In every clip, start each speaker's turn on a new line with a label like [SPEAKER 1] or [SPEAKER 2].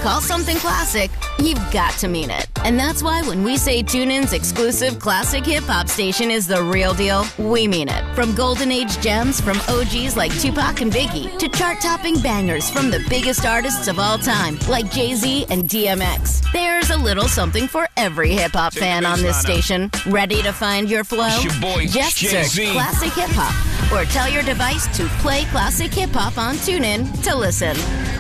[SPEAKER 1] call something classic, you've got to mean it. And that's why when we say TuneIn's exclusive classic hip-hop station is the real deal, we mean it. From golden age gems from OGs like Tupac and Biggie to chart-topping bangers from the biggest artists of all time like Jay-Z and DMX. There's a little something for every hip-hop fan on this station. Ready to find your flow?
[SPEAKER 2] It's your boy,
[SPEAKER 1] Just
[SPEAKER 2] Jay-Z.
[SPEAKER 1] search Classic Hip Hop or tell your device to play Classic Hip Hop on TuneIn to listen.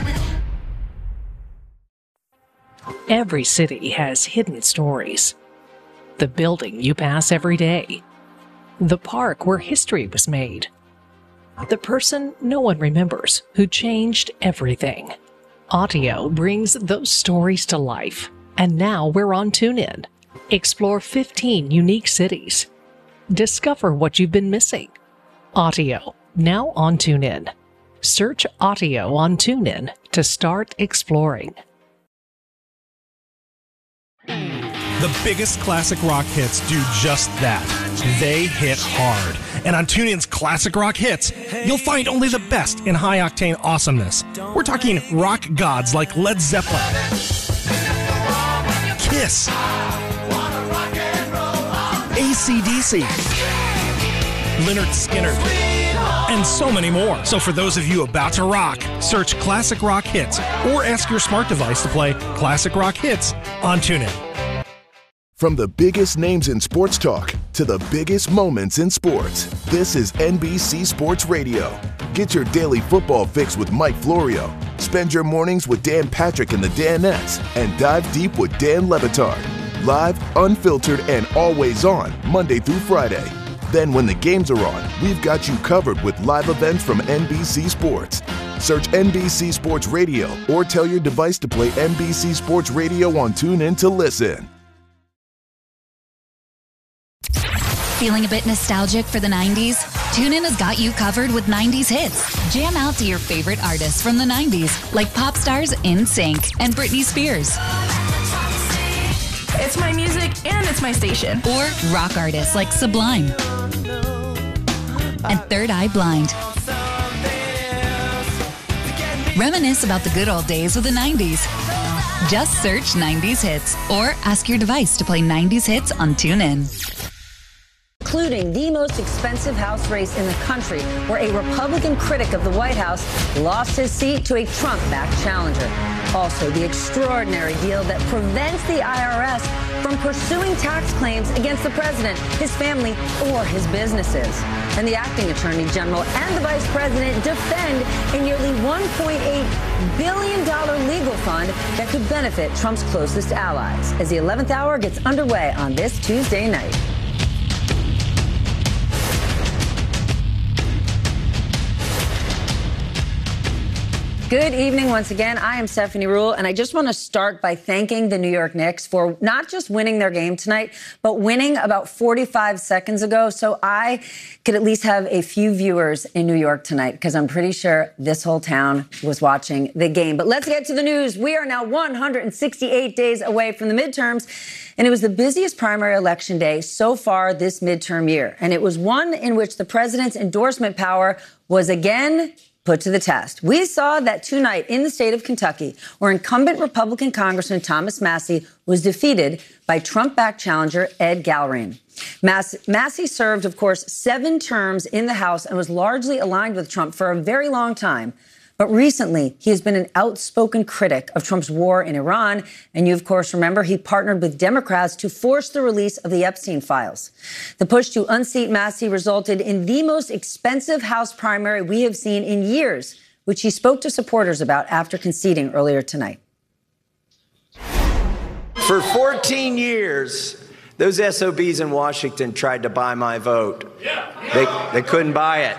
[SPEAKER 3] Every city has hidden stories. The building you pass every day. The park where history was made. The person no one remembers who changed everything. Audio brings those stories to life. And now we're on TuneIn. Explore 15 unique cities. Discover what you've been missing. Audio, now on TuneIn. Search Audio on TuneIn to start exploring.
[SPEAKER 4] The biggest classic rock hits do just that. They hit hard. And on TuneIn's Classic Rock Hits, you'll find only the best in high-octane awesomeness. We're talking rock gods like Led Zeppelin, Kiss, AC/DC, Lynyrd Skynyrd, and so many more. So for those of you about to rock, search Classic Rock Hits or ask your smart device to play Classic Rock Hits on TuneIn.
[SPEAKER 5] From the biggest names in sports talk to the biggest moments in sports, this is NBC Sports Radio. Get your daily football fix with Mike Florio. Spend your mornings with Dan Patrick and the Danettes, and dive deep with Dan Le Batard. Live, unfiltered, and always on, Monday through Friday. Then when the games are on, we've got you covered with live events from NBC Sports. Search NBC Sports Radio or tell your device to play NBC Sports Radio on TuneIn to listen.
[SPEAKER 6] Feeling a bit nostalgic for the 90s? TuneIn has got you covered with 90s hits. Jam out to your favorite artists from the 90s, like pop stars NSYNC and Britney Spears.
[SPEAKER 7] It's my music and it's my station.
[SPEAKER 6] Or rock artists like Sublime and Third Eye Blind. Reminisce about the good old days with the 90s. Just search 90s hits or ask your device to play 90s hits on TuneIn.
[SPEAKER 8] Including the most expensive House race in the country, where a Republican critic of the White House lost his seat to a Trump-backed challenger. Also, the extraordinary deal that prevents the IRS from pursuing tax claims against the president, his family, or his businesses. And the acting attorney general and the vice president defend a nearly $1.8 billion legal fund that could benefit Trump's closest allies, as the 11th hour gets underway on this Tuesday night. Good evening once again. I am Stephanie Ruhle, and I just want to start by thanking the New York Knicks for not just winning their game tonight, but winning about 45 seconds ago, so I could at least have a few viewers in New York tonight, because I'm pretty sure this whole town was watching the game. But let's get to the news. We are now 168 days away from the midterms, and it was the busiest primary election day so far this midterm year. And it was one in which the president's endorsement power was again put to the test. We saw that tonight in the state of Kentucky, where incumbent Republican Congressman Thomas Massie was defeated by Trump-backed challenger Ed Galbraith. Massie served, of course, 7 terms in the House and was largely aligned with Trump for a very long time. But recently, he has been an outspoken critic of Trump's war in Iran. And you, of course, remember he partnered with Democrats to force the release of the Epstein files. The push to unseat Massie resulted in the most expensive House primary we have seen in years, which he spoke to supporters about after conceding earlier tonight.
[SPEAKER 9] For 14 years, those SOBs in Washington tried to buy my vote. They couldn't buy it.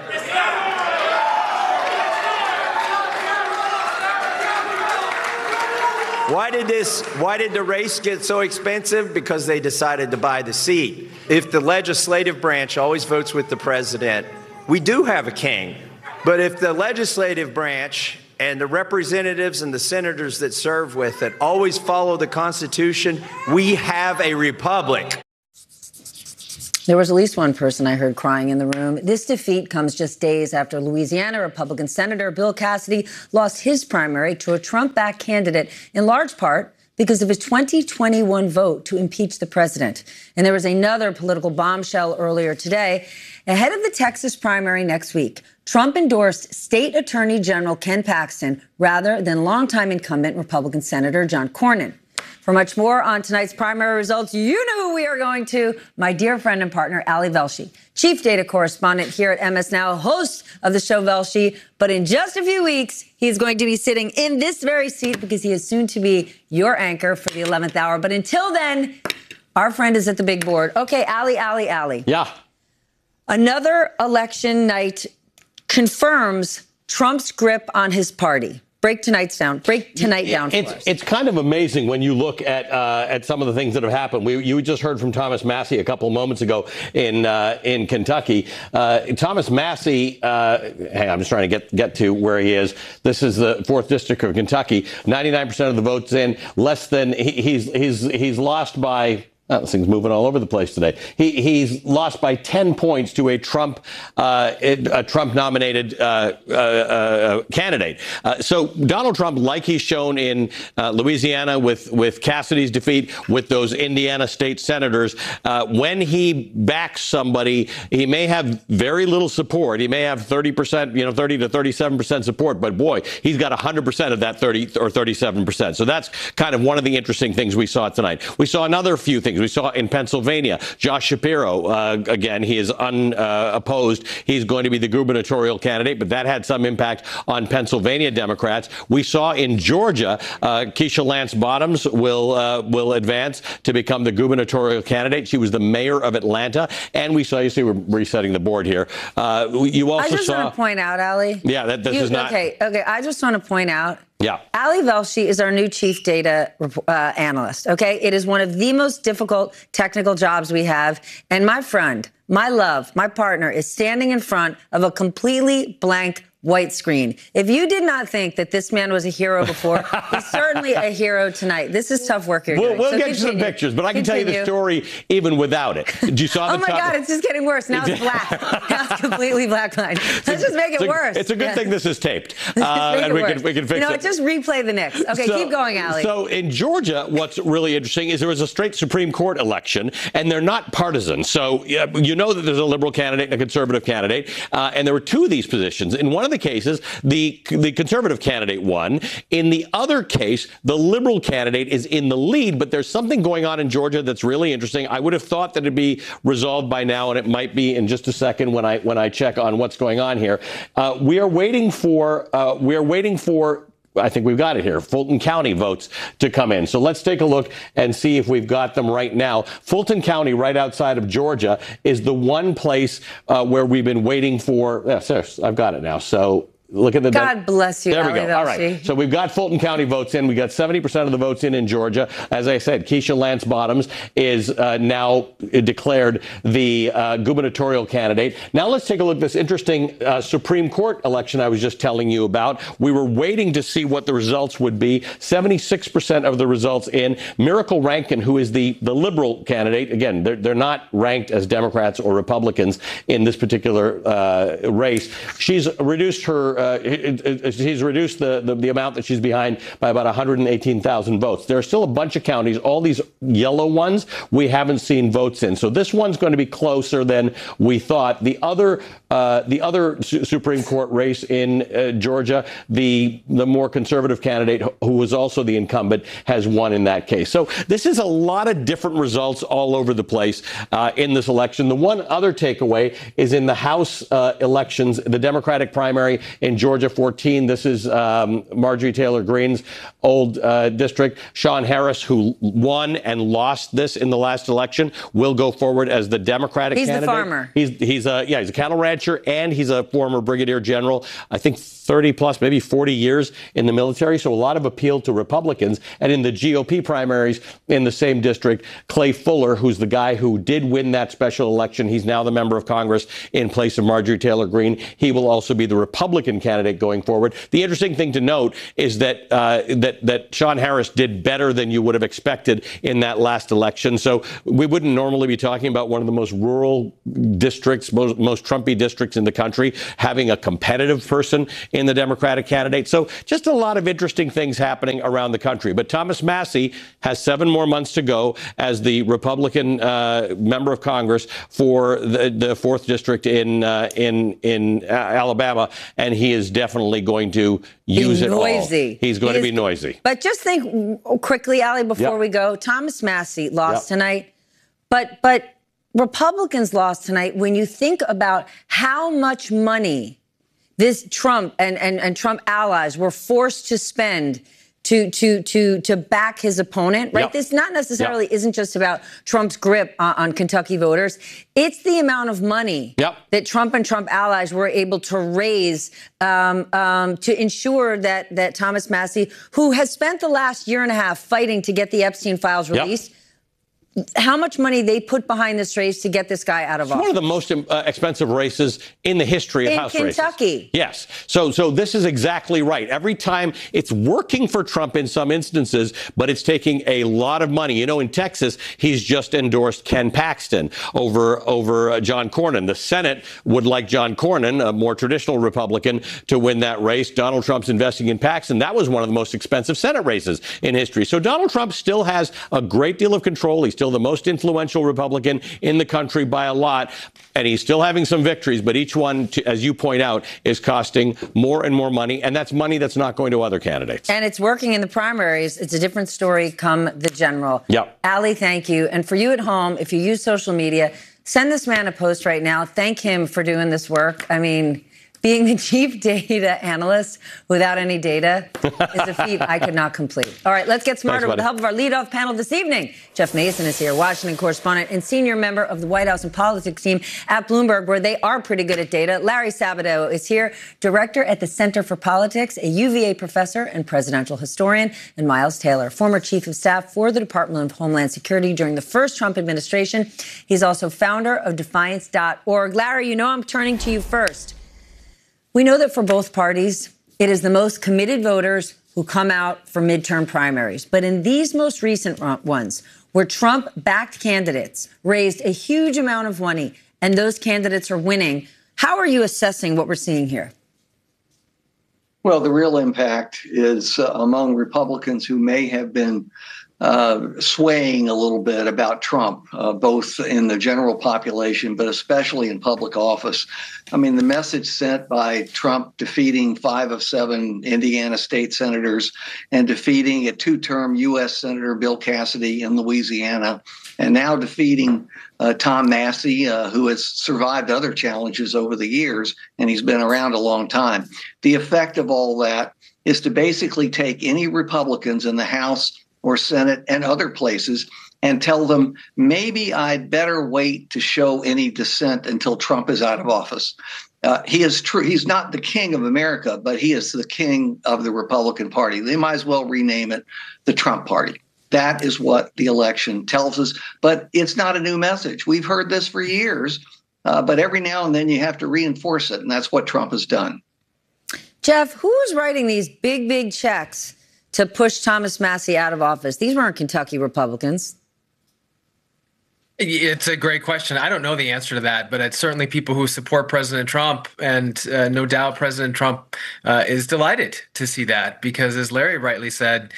[SPEAKER 9] Why did the race get so expensive? Because they decided to buy the seat. If the legislative branch always votes with the president, we do have a king. But if the legislative branch and the representatives and the senators that serve with it always follow the Constitution, we have a republic.
[SPEAKER 8] There was at least one person I heard crying in the room. This defeat comes just days after Louisiana Republican Senator Bill Cassidy lost his primary to a Trump-backed candidate, in large part because of his 2021 vote to impeach the president. And there was another political bombshell earlier today. Ahead of the Texas primary next week, Trump endorsed State Attorney General Ken Paxton rather than longtime incumbent Republican Senator John Cornyn. For much more on tonight's primary results, you know who we are going to, my dear friend and partner, Ali Velshi, chief data correspondent here at MS Now, host of the show Velshi. But in just a few weeks, he's going to be sitting in this very seat because he is soon to be your anchor for the 11th hour. But until then, our friend is at the big board. Okay, Ali.
[SPEAKER 2] Yeah.
[SPEAKER 8] Another election night confirms Trump's grip on his party. Break tonight down for us.
[SPEAKER 2] It's kind of amazing when you look at some of the things that have happened. You just heard from Thomas Massie a couple of moments ago in Kentucky. Thomas Massie, hang on, I'm just trying to get to where he is. This is the 4th District of Kentucky. 99% of the votes in. Less than he's lost by. Oh, this thing's moving all over the place today. He's lost by 10 points to a Trump-nominated candidate. So Donald Trump, like he's shown in Louisiana with Cassidy's defeat, with those Indiana state senators, when he backs somebody, he may have very little support. He may have 30%, 30 to 37% support, but boy, he's got 100% of that 30 or 37%. So that's kind of one of the interesting things we saw tonight. We saw another few things. We saw in Pennsylvania, Josh Shapiro, again, he is unopposed. He's going to be the gubernatorial candidate, but that had some impact on Pennsylvania Democrats. We saw in Georgia, Keisha Lance Bottoms will advance to become the gubernatorial candidate. She was the mayor of Atlanta. And we saw, you see, we're resetting the board here. You also saw. I
[SPEAKER 8] just want to point out, Ali.
[SPEAKER 2] Yeah, this is not.
[SPEAKER 8] Okay. I just want to point out.
[SPEAKER 2] Yeah.
[SPEAKER 8] Ali Velshi is our new chief data analyst, okay? It is one of the most difficult technical jobs we have. And my friend, my love, my partner is standing in front of a completely blank white screen. If you did not think that this man was a hero before, he's certainly a hero tonight. This is tough work you're doing.
[SPEAKER 2] We'll get you some pictures, but I can tell you the story even without it. Did you saw the
[SPEAKER 8] Oh my God, it's just getting worse. Now it's black. Now it's completely black line. Let's just make it worse.
[SPEAKER 2] It's a good thing this is taped.
[SPEAKER 8] And
[SPEAKER 2] we can fix it.
[SPEAKER 8] Just replay the Knicks. Okay, keep going, Ali.
[SPEAKER 2] So in Georgia, what's really interesting is there was a straight Supreme Court election, and they're not partisan. So you know that there's a liberal candidate and a conservative candidate, and there were two of these positions. In one of the cases, the conservative candidate won. In the other case, the liberal candidate is in the lead, but there's something going on in Georgia that's really interesting. I would have thought that it'd be resolved by now, and it might be in just a second when I check on what's going on here. We are waiting for I think we've got it here, Fulton County votes to come in. So let's take a look and see if we've got them right now. Fulton County, right outside of Georgia, is the one place where we've been waiting for. Yes, I've got it now. So look at the.
[SPEAKER 8] God bless you.
[SPEAKER 2] There we go. All right. So we've got Fulton County votes in. We got 70% of the votes in Georgia. As I said, Keisha Lance Bottoms is now declared the gubernatorial candidate. Now let's take a look at this interesting Supreme Court election I was just telling you about. We were waiting to see what the results would be. 76% of the results in. Miracle Rankin, who is the liberal candidate. Again, they're not ranked as Democrats or Republicans in this particular race. She's reduced her. She's reduced the amount that she's behind by about 118,000 votes. There are still a bunch of counties, all these yellow ones, we haven't seen votes in. So this one's going to be closer than we thought. The other Supreme Court race in Georgia, the more conservative candidate, who was also the incumbent, has won in that case. So this is a lot of different results all over the place in this election. The one other takeaway is in the House elections, the Democratic primary in Georgia 14. This is Marjorie Taylor Greene's old district. Sean Harris, who won and lost this in the last election, will go forward as the Democratic candidate.
[SPEAKER 8] He's the farmer.
[SPEAKER 2] He's a cattle rancher, and he's a former brigadier general. I think 30 plus, maybe 40 years in the military. So a lot of appeal to Republicans. And in the GOP primaries in the same district, Clay Fuller, who's the guy who did win that special election, he's now the member of Congress in place of Marjorie Taylor Greene. He will also be the Republican Republican candidate going forward. The interesting thing to note is that that Sean Harris did better than you would have expected in that last election. So we wouldn't normally be talking about one of the most rural districts, most Trumpy districts in the country, having a competitive person in the Democratic candidate. So just a lot of interesting things happening around the country. But Thomas Massie has 7 more months to go as the Republican member of Congress for the 4th district in Alabama, and he is definitely going to use it all. He's going to be noisy.
[SPEAKER 8] But just think quickly, Ali, before we go. Thomas Massie lost tonight, but Republicans lost tonight. When you think about how much money this Trump and Trump allies were forced to spend to back his opponent, right? This not necessarily isn't just about Trump's grip on Kentucky voters. It's the amount of money that Trump and Trump allies were able to raise to ensure that Thomas Massie, who has spent the last year and a half fighting to get the Epstein files released, how much money they put behind this race to get this guy out of office.
[SPEAKER 2] One of the most expensive races in the history of House races. In
[SPEAKER 8] Kentucky.
[SPEAKER 2] Yes. So this is exactly right. Every time it's working for Trump in some instances, but it's taking a lot of money. You know, in Texas, he's just endorsed Ken Paxton over John Cornyn. The Senate would like John Cornyn, a more traditional Republican, to win that race. Donald Trump's investing in Paxton. That was one of the most expensive Senate races in history. So Donald Trump still has a great deal of control. He's still the most influential Republican in the country by a lot, and he's still having some victories, but each one, as you point out, is costing more and more money, and that's money that's not going to other candidates.
[SPEAKER 8] And it's working in the primaries. It's a different story come the general. Ali, thank you. And for you at home, if you use social media, send this man a post right now. Thank him for doing this work. I mean, being the chief data analyst without any data is a feat I could not complete. All right, let's get smarter with the help of our leadoff panel this evening. Jeff Mason is here, Washington correspondent and senior member of the White House and politics team at Bloomberg, where they are pretty good at data. Larry Sabato is here, director at the Center for Politics, a UVA professor and presidential historian, and Miles Taylor, former chief of staff for the Department of Homeland Security during the first Trump administration. He's also founder of Defiance.org. Larry, you know I'm turning to you first. We know that for both parties, it is the most committed voters who come out for midterm primaries. But in these most recent ones, where Trump-backed candidates raised a huge amount of money and those candidates are winning, how are you assessing what we're seeing here?
[SPEAKER 10] Well, the real impact is among Republicans who may have been swaying a little bit about Trump, both in the general population, but especially in public office. I mean, the message sent by Trump defeating 5 of 7 Indiana state senators and defeating a 2-term U.S. Senator Bill Cassidy in Louisiana, and now defeating Tom Massie, who has survived other challenges over the years, and he's been around a long time. The effect of all that is to basically take any Republicans in the House or Senate and other places and tell them, maybe I'd better wait to show any dissent until Trump is out of office. He is true. He's not the king of America, but he is the king of the Republican Party. They might as well rename it the Trump Party. That is what the election tells us. But it's not a new message. We've heard this for years, but every now and then you have to reinforce it. And that's what Trump has done.
[SPEAKER 8] Jeff, who's writing these big checks to push Thomas Massie out of office? These weren't Kentucky Republicans.
[SPEAKER 11] It's a great question. I don't know the answer to that, but it's certainly people who support President Trump. And no doubt President Trump is delighted to see that, because as Larry rightly said,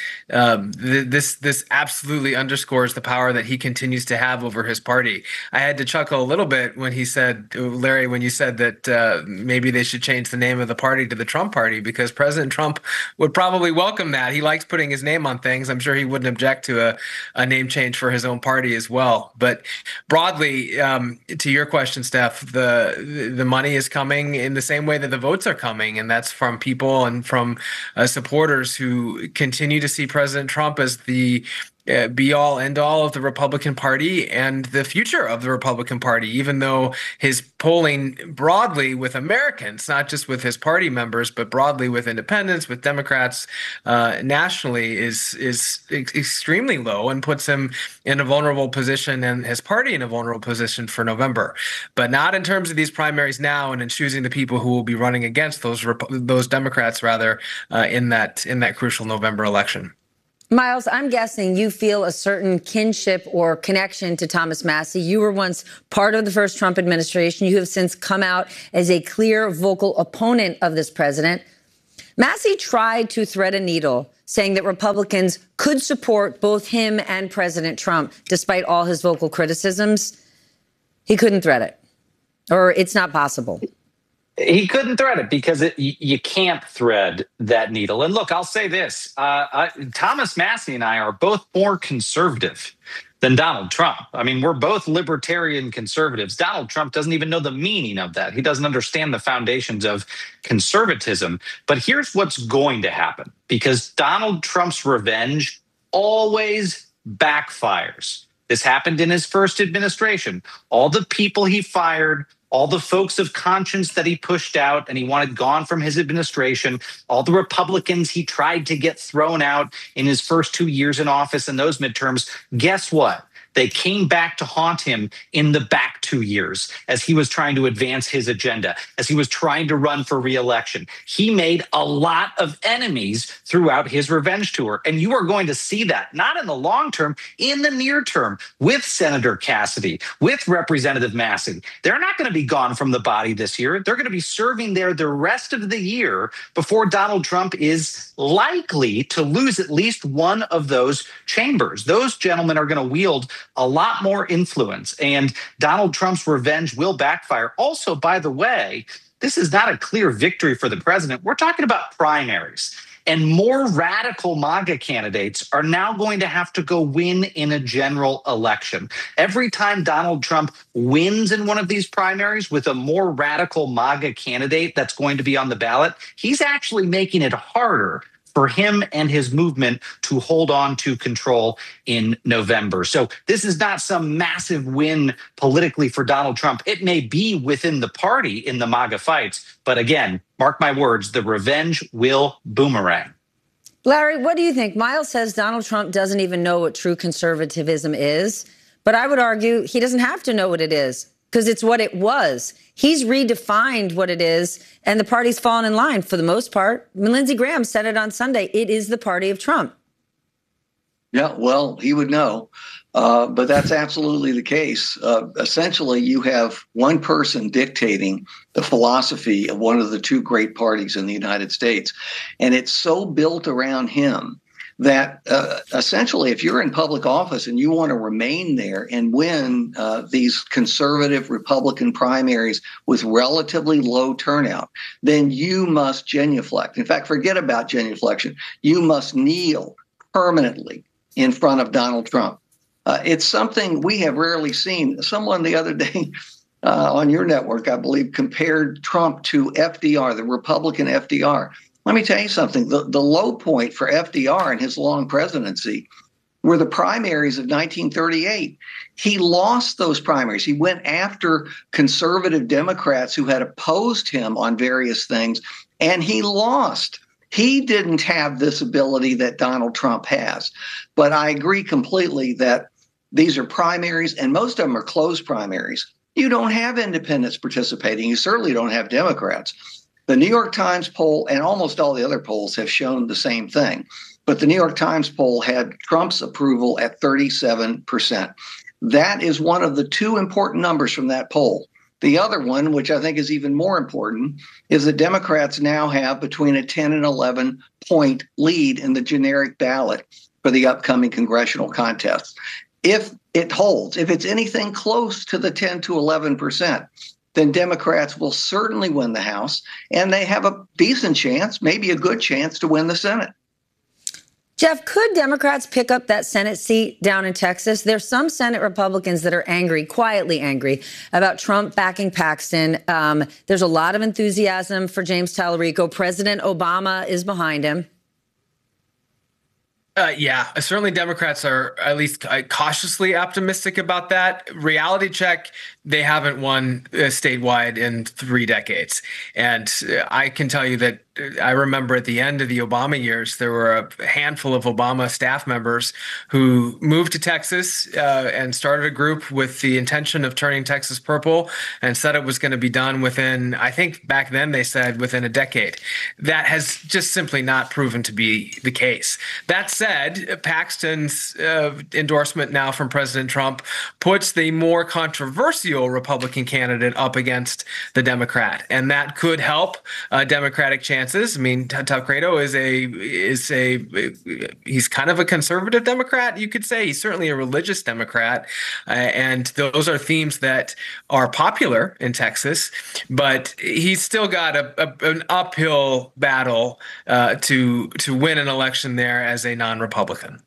[SPEAKER 11] this absolutely underscores the power that he continues to have over his party. I had to chuckle a little bit when he said, Larry, when you said that maybe they should change the name of the party to the Trump Party, because President Trump would probably welcome that. He likes putting his name on things. I'm sure he wouldn't object to a name change for his own party as well. But broadly, to your question, Steph, the money is coming in the same way that the votes are coming, and that's from people and from supporters who continue to see President Trump as the be all end all of the Republican Party and the future of the Republican Party, even though his polling broadly with Americans, not just with his party members, but broadly with independents, with Democrats nationally is extremely low and puts him in a vulnerable position and his party in a vulnerable position for November. But not in terms of these primaries now and in choosing the people who will be running against those Democrats rather in that crucial November election.
[SPEAKER 8] Miles, I'm guessing you feel a certain kinship or connection to Thomas Massie. You were once part of the first Trump administration. You have since come out as a clear, vocal opponent of this president. Massie tried to thread a needle, saying that Republicans could support both him and President Trump, despite all his vocal criticisms. He couldn't thread it, or it's not possible.
[SPEAKER 12] He couldn't thread it because you can't thread that needle. And look, I'll say this. Thomas Massie and I are both more conservative than Donald Trump. I mean, we're both libertarian conservatives. Donald Trump doesn't even know the meaning of that. He doesn't understand the foundations of conservatism. But here's what's going to happen, because Donald Trump's revenge always backfires. This happened in his first administration. All the people he fired, all the folks of conscience that he pushed out and he wanted gone from his administration, all the Republicans he tried to get thrown out in his first 2 years in office and those midterms, guess what? They came back to haunt him in the back 2 years as he was trying to advance his agenda, as he was trying to run for re-election. He made a lot of enemies throughout his revenge tour. And you are going to see that, not in the long term, in the near term, with Senator Cassidy, with Representative Massie. They're not going to be gone from the body this year. They're going to be serving there the rest of the year before Donald Trump is likely to lose at least one of those chambers. Those gentlemen are going to wield a lot more influence, and Donald Trump's revenge will backfire. Also, by the way, this is not a clear victory for the president. We're talking about primaries, and more radical MAGA candidates are now going to have to go win in a general election. Every time Donald Trump wins in one of these primaries with a more radical MAGA candidate that's going to be on the ballot, he's actually making it harder for him and his movement to hold on to control in November. So this is not some massive win politically for Donald Trump. It may be within the party in the MAGA fights, but again, mark my words, the revenge will boomerang.
[SPEAKER 8] Larry, what do you think? Miles says Donald Trump doesn't even know what true conservatism is, but I would argue he doesn't have to know what it is because it's what it was. He's redefined what it is, and the party's fallen in line for the most part. I mean, Lindsey Graham said it on Sunday. It is the party of Trump.
[SPEAKER 10] Yeah, well, he would know. But that's absolutely the case. Essentially, you have one person dictating the philosophy of one of the two great parties in the United States. And it's so built around him that essentially, if you're in public office and you want to remain there and win these conservative Republican primaries with relatively low turnout, then you must genuflect. In fact, forget about genuflection. You must kneel permanently in front of Donald Trump. It's something we have rarely seen. Someone the other day on your network, I believe, compared Trump to FDR, the Republican FDR. Let me tell you something. The low point for FDR in his long presidency were the primaries of 1938. He lost those primaries. He went after conservative Democrats who had opposed him on various things, and he lost. He didn't have this ability that Donald Trump has. But I agree completely that these are primaries, and most of them are closed primaries. You don't have independents participating. You certainly don't have Democrats. The New York Times poll and almost all the other polls have shown the same thing. But the New York Times poll had Trump's approval at 37%. That is one of the two important numbers from that poll. The other one, which I think is even more important, is that Democrats now have between a 10 and 11 point lead in the generic ballot for the upcoming congressional contest. If it holds, if it's anything close to the 10 to 11%, then Democrats will certainly win the House, and they have a decent chance, maybe a good chance, to win the Senate.
[SPEAKER 8] Jeff, could Democrats pick up that Senate seat down in Texas? There's some Senate Republicans that are angry, quietly angry, about Trump backing Paxton. There's a lot of enthusiasm for James Tallarico. President Obama is behind him.
[SPEAKER 11] Yeah, certainly Democrats are at least cautiously optimistic about that. Reality check, they haven't won statewide in 3 decades. And I can tell you that I remember at the end of the Obama years, there were a handful of Obama staff members who moved to Texas and started a group with the intention of turning Texas purple and said it was going to be done within, I think back then they said within a decade. That has just simply not proven to be the case. That said, Paxton's endorsement now from President Trump puts the more controversial Republican candidate up against the Democrat, and that could help Democratic chances. I mean, Tancredo he's kind of a conservative Democrat, you could say. He's certainly a religious Democrat, and those are themes that are popular in Texas. But he's still got an uphill battle to win an election there as a non-Republican.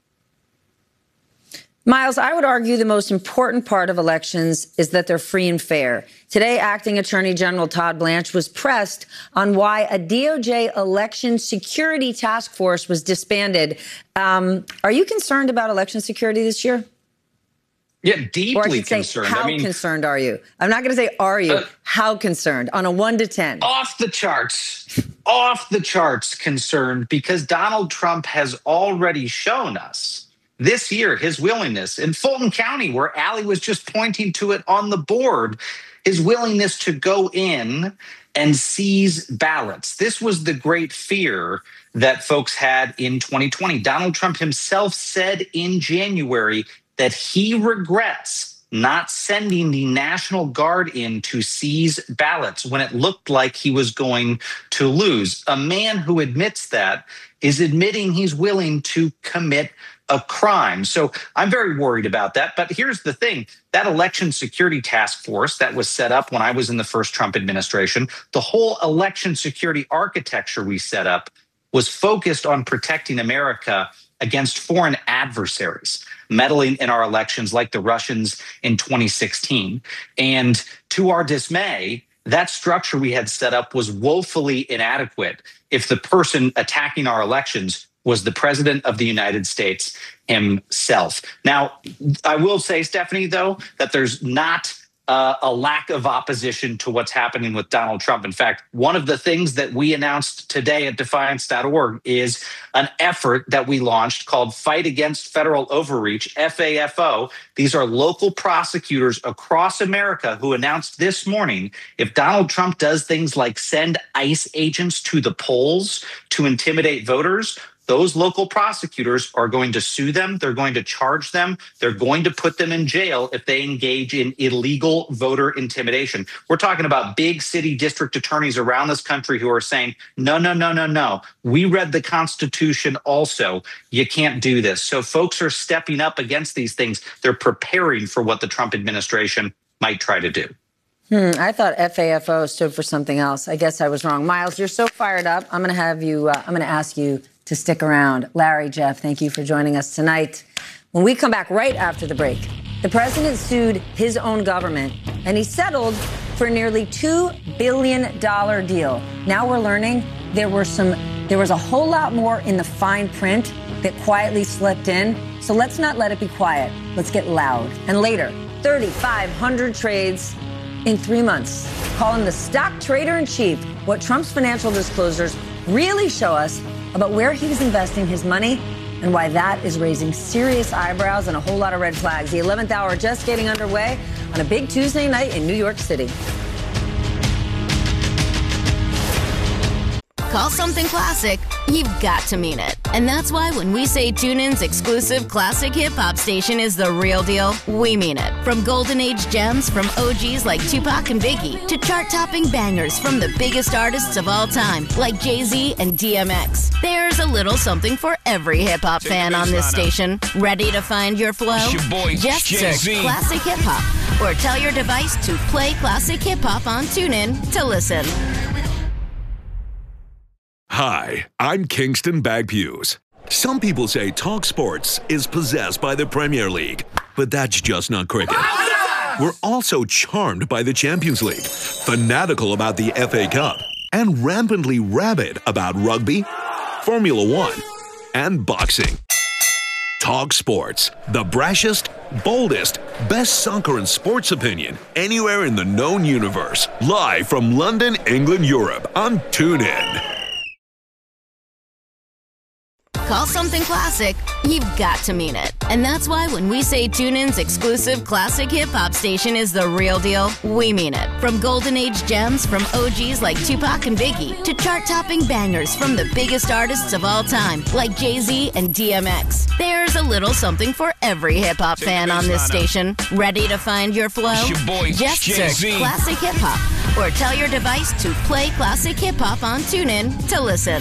[SPEAKER 8] Miles, I would argue the most important part of elections is that they're free and fair. Today, Acting Attorney General Todd Blanche was pressed on why a DOJ election security task force was disbanded. Are you concerned about election security this year?
[SPEAKER 12] Yeah, deeply concerned.
[SPEAKER 8] How concerned are you? I'm not going to say are you. How concerned on a 1 to 10?
[SPEAKER 12] Off the charts concerned, because Donald Trump has already shown us this year his willingness in Fulton County, where Allie was just pointing to it on the board, his willingness to go in and seize ballots. This was the great fear that folks had in 2020. Donald Trump himself said in January that he regrets not sending the National Guard in to seize ballots when it looked like he was going to lose. A man who admits that is admitting he's willing to commit a crime. So I'm very worried about that. But here's the thing. That election security task force that was set up when I was in the first Trump administration, the whole election security architecture we set up was focused on protecting America against foreign adversaries meddling in our elections like the Russians in 2016. And to our dismay, that structure we had set up was woefully inadequate if the person attacking our elections was the president of the United States himself. Now, I will say, Stephanie, though, that there's not a lack of opposition to what's happening with Donald Trump. In fact, one of the things that we announced today at Defiance.org is an effort that we launched called Fight Against Federal Overreach, FAFO. These are local prosecutors across America who announced this morning if Donald Trump does things like send ICE agents to the polls to intimidate voters, those local prosecutors are going to sue them. They're going to charge them. They're going to put them in jail if they engage in illegal voter intimidation. We're talking about big city district attorneys around this country who are saying, no, no, no, no, no. We read the Constitution also. You can't do this. So folks are stepping up against these things. They're preparing for what the Trump administration might try to do.
[SPEAKER 8] I thought FAFO stood for something else. I guess I was wrong. Miles, you're so fired up. I'm going to ask you to stick around. Larry, Jeff, thank you for joining us tonight. When we come back right after the break, the president sued his own government, and he settled for a nearly $2 billion deal. Now we're learning there was a whole lot more in the fine print that quietly slipped in. So let's not let it be quiet. Let's get loud. And later, 3,500 trades in 3 months. Call him the stock trader in chief. What Trump's financial disclosures really show us about where he was investing his money and why that is raising serious eyebrows and a whole lot of red flags. The 11th hour just getting underway on a big Tuesday night in New York City.
[SPEAKER 1] Call something classic, you've got to mean it. And that's why when we say TuneIn's exclusive classic hip-hop station is the real deal, we mean it. From golden age gems from OGs like Tupac and Biggie to chart-topping bangers from the biggest artists of all time like Jay-Z and DMX. There's a little something for every hip-hop fan on this station. Ready to find your flow? Just search Classic Hip Hop or tell your device to play Classic Hip Hop on TuneIn to listen.
[SPEAKER 13] Hi, I'm Kingston Bagpuse. Some people say Talk Sports is possessed by the Premier League, but that's just not cricket. We're also charmed by the Champions League, fanatical about the FA Cup, and rampantly rabid about rugby, Formula One, and boxing. Talk Sports. The brashest, boldest, best soccer and sports opinion anywhere in the known universe. Live from London, England, Europe on TuneIn.
[SPEAKER 1] Call something classic, you've got to mean it. And that's why when we say TuneIn's exclusive classic hip-hop station is the real deal, we mean it. From Golden Age gems from OGs like Tupac and Biggie to chart-topping bangers from the biggest artists of all time like Jay-Z and DMX. There's a little something for every hip-hop fan on this station. Ready to find your flow?
[SPEAKER 14] It's your boy,
[SPEAKER 1] Just search
[SPEAKER 14] Jay-Z.
[SPEAKER 1] Classic Hip-Hop or tell your device to play Classic Hip-Hop on TuneIn to listen.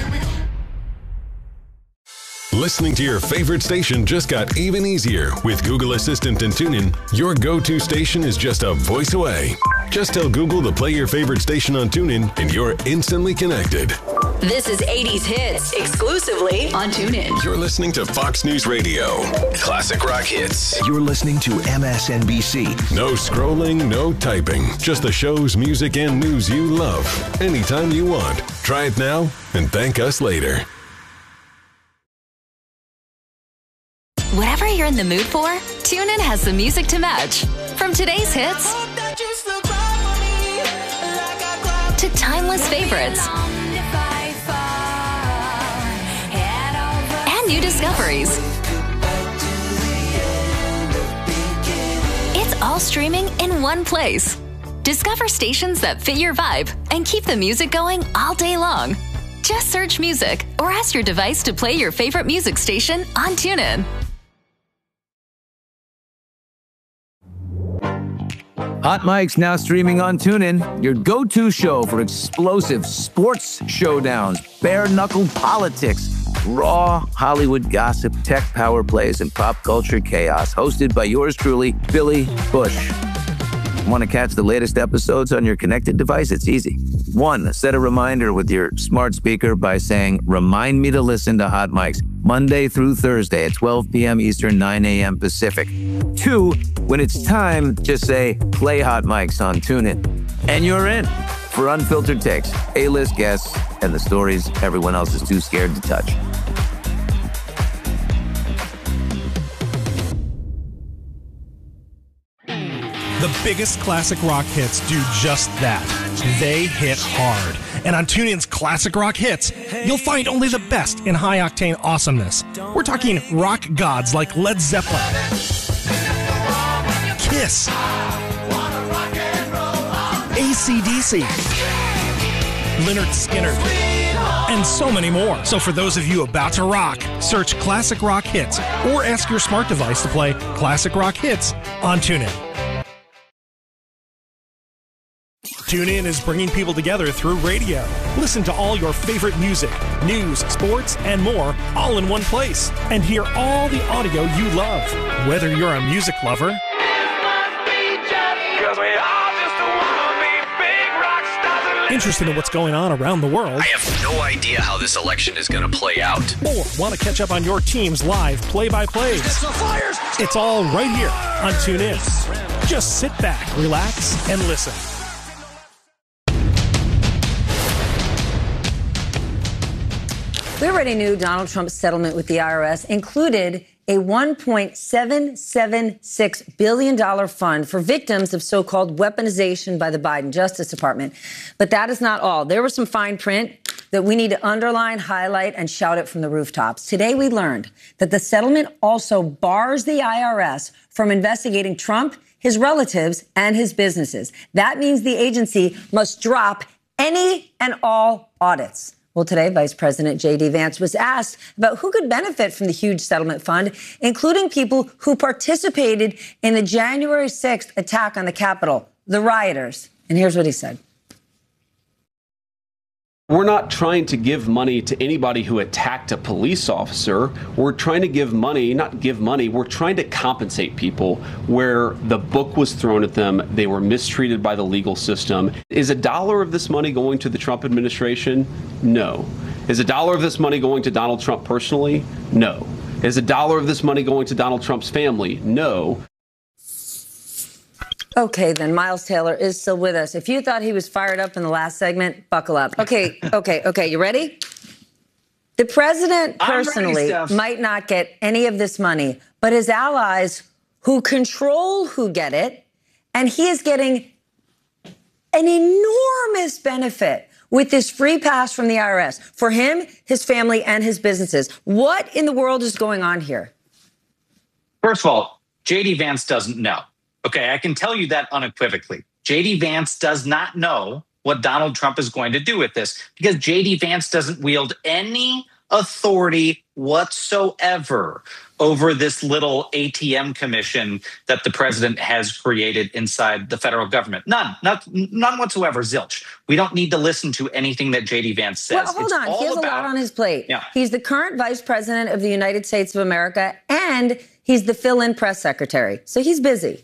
[SPEAKER 15] Listening to your favorite station just got even easier with Google Assistant and TuneIn. Your go-to station is just a voice away. Just tell Google to play your favorite station on TuneIn and you're instantly connected.
[SPEAKER 16] This is 80s Hits, exclusively on TuneIn.
[SPEAKER 15] You're listening to Fox News Radio. Classic rock hits.
[SPEAKER 17] You're listening to MSNBC.
[SPEAKER 15] No scrolling, no typing. Just the shows, music, and news you love. Anytime you want. Try it now and thank us later.
[SPEAKER 6] Whatever you're in the mood for, TuneIn has the music to match. From today's hits to timeless favorites and new discoveries. It's all streaming in one place. Discover stations that fit your vibe and keep the music going all day long. Just search music or ask your device to play your favorite music station on TuneIn.
[SPEAKER 18] Hot Mic's now streaming on TuneIn, your go-to show for explosive sports showdowns, bare-knuckle politics, raw Hollywood gossip, tech power plays, and pop culture chaos. Hosted by yours truly, Billy Bush. Want to catch the latest episodes on your connected device? It's easy. 1, set a reminder with your smart speaker by saying, "Remind me to listen to Hot Mics Monday through Thursday at 12 p.m. Eastern, 9 a.m. Pacific." 2, when it's time, just say, "Play Hot Mics on TuneIn." And you're in for unfiltered takes, A-list guests, and the stories everyone else is too scared to touch.
[SPEAKER 4] The biggest classic rock hits do just that. They hit hard. And on TuneIn's Classic Rock Hits, you'll find only the best in high-octane awesomeness. We're talking rock gods like Led Zeppelin, Kiss, AC/DC, Lynyrd Skynyrd, and so many more. So for those of you about to rock, search Classic Rock Hits or ask your smart device to play Classic Rock Hits on TuneIn. TuneIn is bringing people together through radio. Listen to all your favorite music, news, sports, and more, all in one place. And hear all the audio you love. Whether you're a music lover, interested in what's going on around the world,
[SPEAKER 19] I have no idea how this election is going to play out,
[SPEAKER 4] or want to catch up on your team's live play-by-plays, it's all right here on TuneIn. Just sit back, relax, and listen.
[SPEAKER 8] We already knew Donald Trump's settlement with the IRS included a $1.776 billion fund for victims of so-called weaponization by the Biden Justice Department. But that is not all. There was some fine print that we need to underline, highlight, and shout it from the rooftops. Today, we learned that the settlement also bars the IRS from investigating Trump, his relatives, and his businesses. That means the agency must drop any and all audits. Well, today, Vice President J.D. Vance was asked about who could benefit from the huge settlement fund, including people who participated in the January 6th attack on the Capitol, the rioters. And here's what he said.
[SPEAKER 20] We're not trying to give money to anybody who attacked a police officer. We're trying to give money, not give money, we're trying to compensate people where the book was thrown at them, they were mistreated by the legal system. Is $1 of this money going to the Trump administration? No. Is $1 of this money going to Donald Trump personally? No. Is $1 of this money going to Donald Trump's family? No.
[SPEAKER 8] Okay, then Miles Taylor is still with us. If you thought he was fired up in the last segment, buckle up. Okay, you ready? The president personally might not get any of this money, but his allies who control who get it, and he is getting an enormous benefit with this free pass from the IRS for him, his family, and his businesses. What in the world is going on here?
[SPEAKER 12] First of all, J.D. Vance doesn't know. Okay, I can tell you that unequivocally. J.D. Vance does not know what Donald Trump is going to do with this because J.D. Vance doesn't wield any authority whatsoever over this little ATM commission that the president has created inside the federal government. None whatsoever, zilch. We don't need to listen to anything that J.D. Vance says.
[SPEAKER 8] Well, hold on. He has a lot on his plate.
[SPEAKER 12] Yeah.
[SPEAKER 8] He's the current vice president of the United States of America, and he's the fill-in press secretary. So he's busy.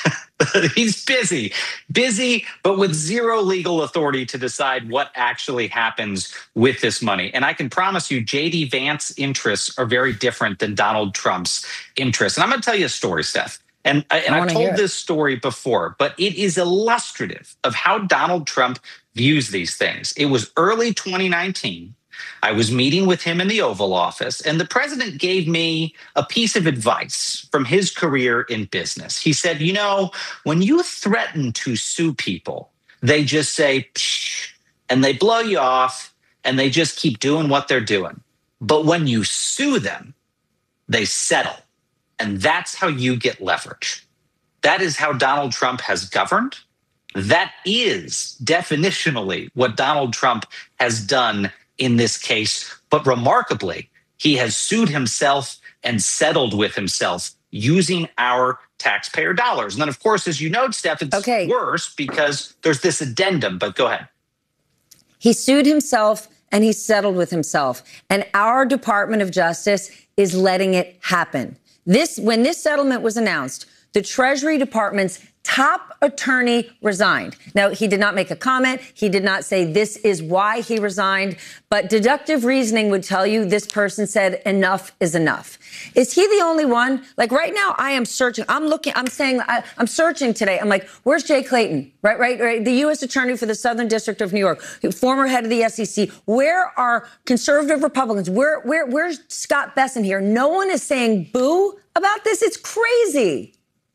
[SPEAKER 12] He's busy, but with zero legal authority to decide what actually happens with this money. And I can promise you, J.D. Vance's interests are very different than Donald Trump's interests. And I'm going to tell you a story, Steph. And I've told this story before, but it is illustrative of how Donald Trump views these things. It was early 2019. I was meeting with him in the Oval Office, and the president gave me a piece of advice from his career in business. He said, you know, when you threaten to sue people, they just say, psh, and they blow you off, and they just keep doing what they're doing. But when you sue them, they settle, and that's how you get leverage. That is how Donald Trump has governed. That is definitionally what Donald Trump has done in this case, but remarkably, he has sued himself and settled with himself using our taxpayer dollars. And then, of course, as you know, Steph, it's worse because there's this addendum, but go ahead.
[SPEAKER 8] He sued himself and he settled with himself. And our Department of Justice is letting it happen. When this settlement was announced, the Treasury Department's top attorney resigned. Now, he did not make a comment. He did not say this is why he resigned. But deductive reasoning would tell you this person said enough is enough. Is he the only one? Like right now, I am searching. I'm searching today. I'm like, where's Jay Clayton? Right. The U.S. Attorney for the Southern District of New York, former head of the SEC. Where are conservative Republicans? Where's Scott Bessent here? No one is saying boo about this. It's crazy.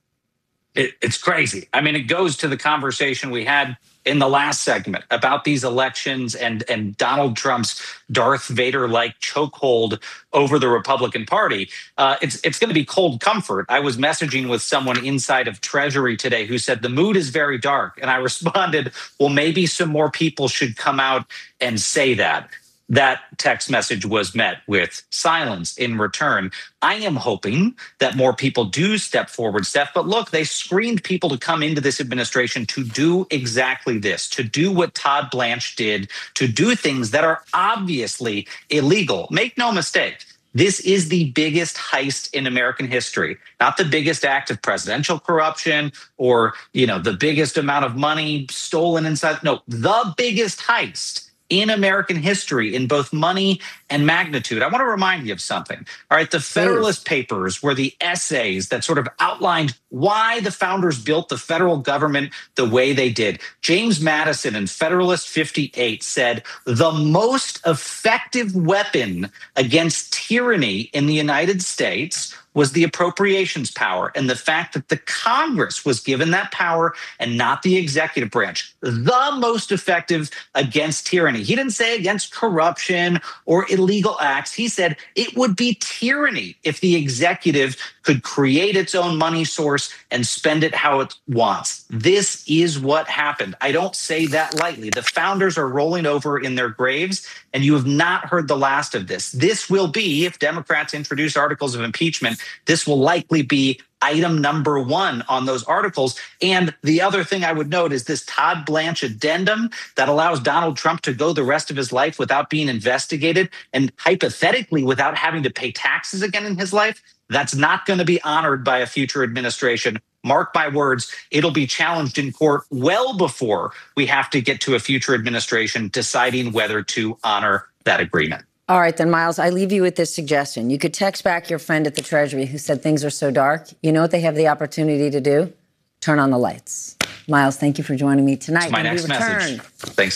[SPEAKER 12] It's crazy. I mean, it goes to the conversation we had in the last segment about these elections and Donald Trump's Darth Vader-like chokehold over the Republican Party. It's going to be cold comfort. I was messaging with someone inside of Treasury today who said the mood is very dark. And I responded, well, maybe some more people should come out and say that. That text message was met with silence in return. I am hoping that more people do step forward, Steph. But look, they screened people to come into this administration to do exactly this, to do what Todd Blanche did, to do things that are obviously illegal. Make no mistake. This is the biggest heist in American history, not the biggest act of presidential corruption or, the biggest amount of money stolen inside. No, the biggest heist in American history in both money and magnitude. I want to remind you of something. All right, the Federalist Papers were the essays that sort of outlined why the founders built the federal government the way they did. James Madison in Federalist 58 said, the most effective weapon against tyranny in the United States was the appropriations power and the fact that the Congress was given that power and not the executive branch. The most effective against tyranny. He didn't say against corruption or illegal acts. He said it would be tyranny if the executive could create its own money source and spend it how it wants. This is what happened. I don't say that lightly. The founders are rolling over in their graves, and you have not heard the last of this. This will be, if Democrats introduce articles of impeachment, this will likely be item number one on those articles. And the other thing I would note is this Todd Blanche addendum that allows Donald Trump to go the rest of his life without being investigated and hypothetically without having to pay taxes again in his life. That's not going to be honored by a future administration. Mark my words, it'll be challenged in court well before we have to get to a future administration deciding whether to honor that agreement.
[SPEAKER 8] All right, then, Miles, I leave you with this suggestion. You could text back your friend at the Treasury who said things are so dark. You know what they have the opportunity to do? Turn on the lights. Miles, thank you for joining me tonight.
[SPEAKER 12] It's my next message. Thanks, Steph.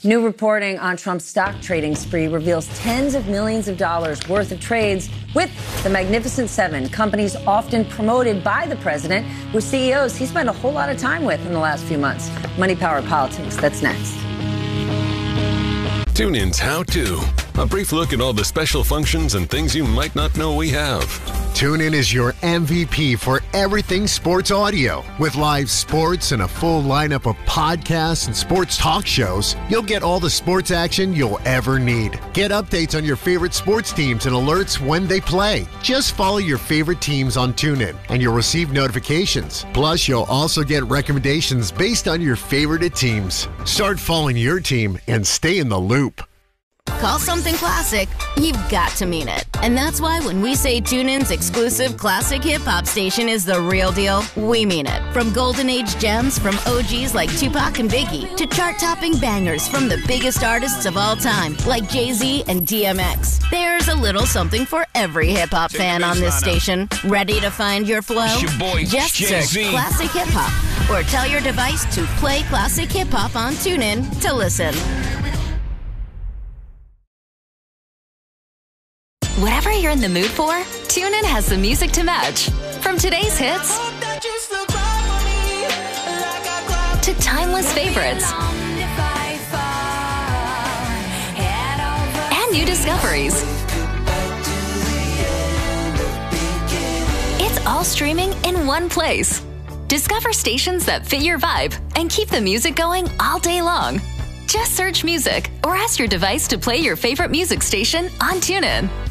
[SPEAKER 8] New reporting on Trump's stock trading spree reveals tens of millions of dollars worth of trades with the Magnificent Seven, companies often promoted by the president, with CEOs he spent a whole lot of time with in the last few months. Money, Power, Politics. That's next.
[SPEAKER 15] TuneIn's How To. A brief look at all the special functions and things you might not know we have.
[SPEAKER 14] TuneIn is your MVP for everything sports audio. With live sports and a full lineup of podcasts and sports talk shows, you'll get all the sports action you'll ever need. Get updates on your favorite sports teams and alerts when they play. Just follow your favorite teams on TuneIn, and you'll receive notifications. Plus, you'll also get recommendations based on your favorite teams. Start following your team and stay in the loop.
[SPEAKER 1] Call something classic, you've got to mean it. And that's why when we say TuneIn's exclusive classic hip-hop station is the real deal, we mean it. From golden age gems from OGs like Tupac and Biggie to chart-topping bangers from the biggest artists of all time like Jay-Z and DMX. There's a little something for every hip-hop fan on this station. Ready to find your flow?
[SPEAKER 21] It's your boy,
[SPEAKER 1] just
[SPEAKER 21] Jay-Z.
[SPEAKER 1] search Classic Hip-Hop or tell your device to play Classic Hip-Hop on TuneIn to listen.
[SPEAKER 6] Whatever you're in the mood for, TuneIn has the music to match. From today's hits to timeless favorites and new discoveries. It's all streaming in one place. Discover stations that fit your vibe and keep the music going all day long. Just search music or ask your device to play your favorite music station on TuneIn.